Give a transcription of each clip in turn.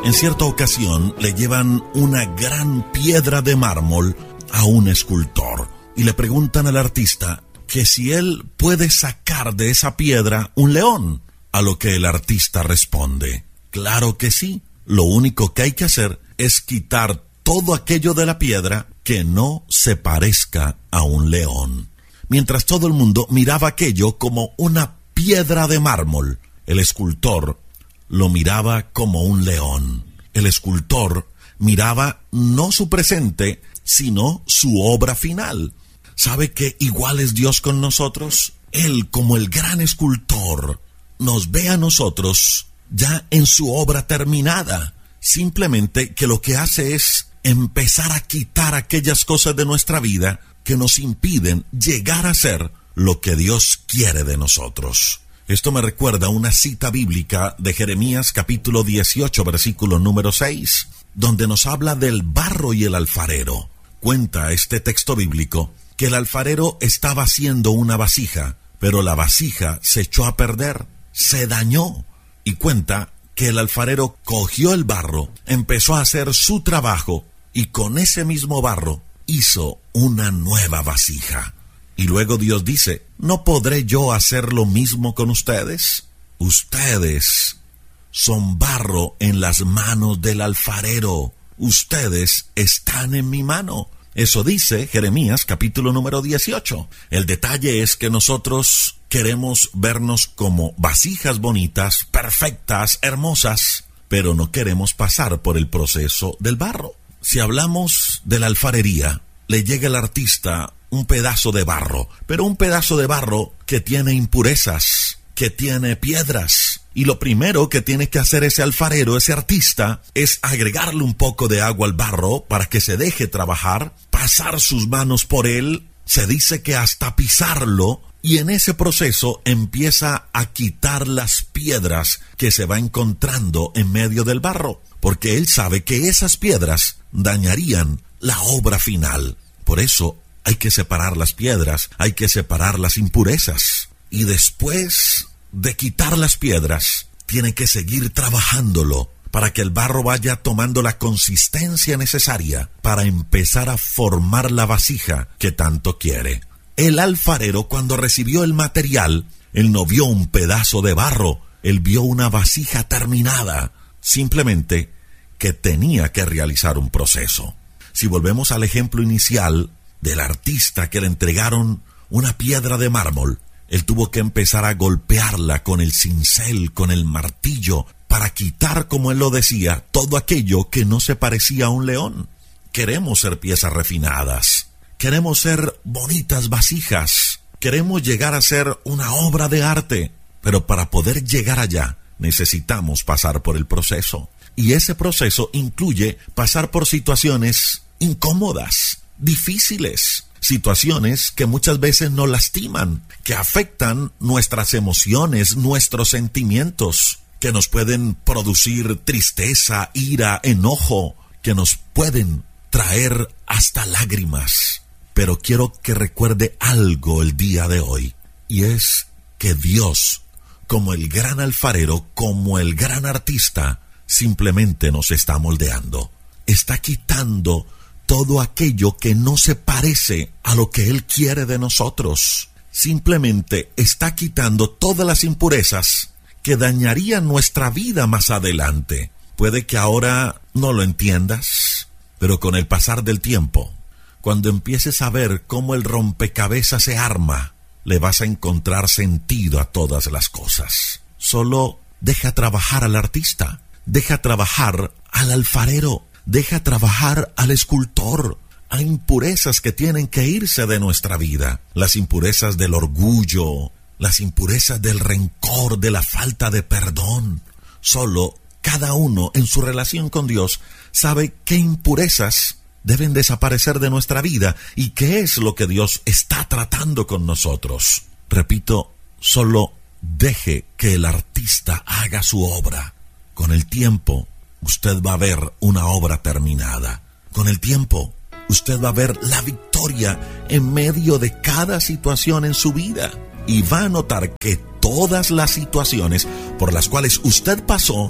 En cierta ocasión le llevan una gran piedra de mármol a un escultor y le preguntan al artista que si él puede sacar de esa piedra un león, a lo que el artista responde: claro que sí, lo único que hay que hacer es quitar todo aquello de la piedra que no se parezca a un león. Mientras todo el mundo miraba aquello como una piedra de mármol, el escultor lo miraba como un león. El escultor miraba no su presente, sino su obra final. ¿Sabe que igual es Dios con nosotros? Él, como el gran escultor, nos ve a nosotros ya en su obra terminada. Simplemente que lo que hace es empezar a quitar aquellas cosas de nuestra vida que nos impiden llegar a ser lo que Dios quiere de nosotros. Esto me recuerda una cita bíblica de Jeremías capítulo 18, versículo número 6, donde nos habla del barro y el alfarero. Cuenta este texto bíblico que el alfarero estaba haciendo una vasija, pero la vasija se echó a perder, se dañó. Y cuenta que el alfarero cogió el barro, empezó a hacer su trabajo y con ese mismo barro hizo una nueva vasija. Y luego Dios dice: ¿no podré yo hacer lo mismo con ustedes? Ustedes son barro en las manos del alfarero. Ustedes están en mi mano. Eso dice Jeremías capítulo número 18. El detalle es que nosotros queremos vernos como vasijas bonitas, perfectas, hermosas, pero no queremos pasar por el proceso del barro. Si hablamos de la alfarería, le llega al artista un pedazo de barro, pero un pedazo de barro que tiene impurezas, que tiene piedras. Y lo primero que tiene que hacer ese alfarero, ese artista, es agregarle un poco de agua al barro para que se deje trabajar, pasar sus manos por él, se dice que hasta pisarlo, y en ese proceso empieza a quitar las piedras que se va encontrando en medio del barro, porque él sabe que esas piedras dañarían la obra final. Por eso hay que separar las piedras, hay que separar las impurezas. Y después de quitar las piedras, tiene que seguir trabajándolo para que el barro vaya tomando la consistencia necesaria para empezar a formar la vasija que tanto quiere. El alfarero, cuando recibió el material, él no vio un pedazo de barro, él vio una vasija terminada, simplemente que tenía que realizar un proceso. Si volvemos al ejemplo inicial del artista que le entregaron una piedra de mármol, él tuvo que empezar a golpearla con el cincel, con el martillo, para quitar, como él lo decía, todo aquello que no se parecía a un león. Queremos ser piezas refinadas, queremos ser bonitas vasijas, queremos llegar a ser una obra de arte, pero para poder llegar allá necesitamos pasar por el proceso. Y ese proceso incluye pasar por situaciones incómodas, difíciles, situaciones que muchas veces nos lastiman, que afectan nuestras emociones, nuestros sentimientos, que nos pueden producir tristeza, ira, enojo, que nos pueden traer hasta lágrimas. Pero quiero que recuerde algo el día de hoy, y es que Dios, como el gran alfarero, como el gran artista, simplemente nos está moldeando. Está quitando todo aquello que no se parece a lo que Él quiere de nosotros. Simplemente está quitando todas las impurezas que dañarían nuestra vida más adelante. Puede que ahora no lo entiendas, pero con el pasar del tiempo, cuando empieces a ver cómo el rompecabezas se arma, le vas a encontrar sentido a todas las cosas. Solo deja trabajar al artista, deja trabajar al alfarero, deja trabajar al escultor. Hay impurezas que tienen que irse de nuestra vida. Las impurezas del orgullo, las impurezas del rencor, de la falta de perdón. Solo cada uno en su relación con Dios sabe qué impurezas deben desaparecer de nuestra vida y qué es lo que Dios está tratando con nosotros. Repito, solo deje que el artista haga su obra. Con el tiempo, usted va a ver una obra terminada. Con el tiempo, usted va a ver la victoria en medio de cada situación en su vida. Y va a notar que todas las situaciones por las cuales usted pasó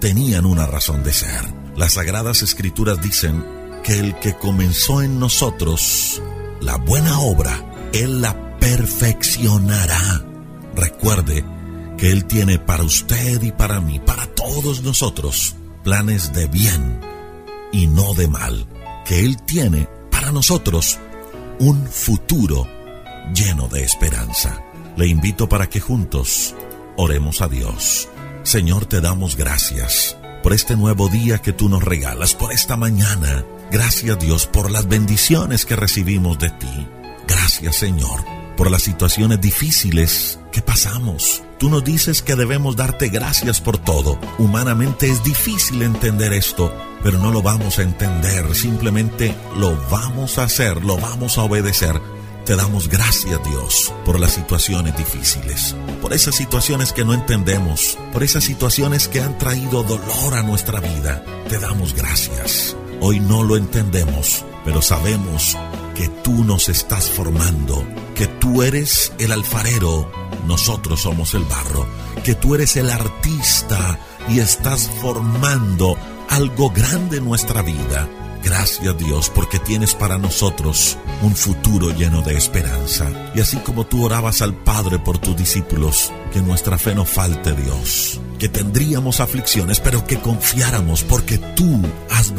tenían una razón de ser. Las Sagradas Escrituras dicen que el que comenzó en nosotros la buena obra, Él la perfeccionará. Recuerde que Él tiene para usted y para mí, para todos nosotros, planes de bien y no de mal. Que Él tiene para nosotros un futuro lleno de esperanza. Le invito para que juntos oremos a Dios. Señor, te damos gracias por este nuevo día que tú nos regalas, por esta mañana. Gracias, Dios, por las bendiciones que recibimos de ti. Gracias, Señor, por las situaciones difíciles que pasamos. Tú nos dices que debemos darte gracias por todo. Humanamente es difícil entender esto, pero no lo vamos a entender. Simplemente lo vamos a hacer, lo vamos a obedecer. Te damos gracias, Dios, por las situaciones difíciles, por esas situaciones que no entendemos, por esas situaciones que han traído dolor a nuestra vida. Te damos gracias. Hoy no lo entendemos, pero sabemos que tú nos estás formando, que tú eres el alfarero, nosotros somos el barro, que tú eres el artista y estás formando algo grande en nuestra vida. Gracias, Dios, porque tienes para nosotros un futuro lleno de esperanza. Y así como tú orabas al Padre por tus discípulos, que nuestra fe no falte, Dios, que tendríamos aflicciones, pero que confiáramos porque tú has